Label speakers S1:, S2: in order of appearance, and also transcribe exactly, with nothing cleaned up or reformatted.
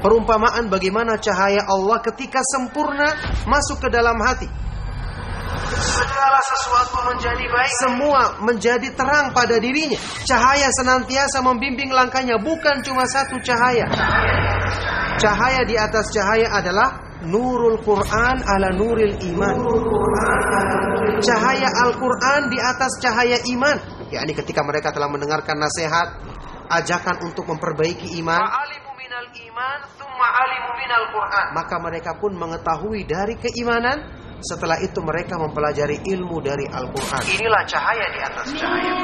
S1: Perumpamaan bagaimana cahaya Allah ketika sempurna masuk ke dalam hati. Segala sesuatu menjadi baik, semua menjadi terang pada dirinya. Cahaya senantiasa membimbing langkahnya, bukan cuma satu cahaya. Cahaya di atas cahaya adalah Nurul Quran ala Nuril Iman. Cahaya Al-Quran di atas cahaya iman. yakni ketika mereka telah mendengarkan nasihat, ajakan untuk memperbaiki iman, maka mereka pun mengetahui dari keimanan. Setelah itu mereka mempelajari ilmu dari Al-Quran. Inilah cahaya di atas cahaya.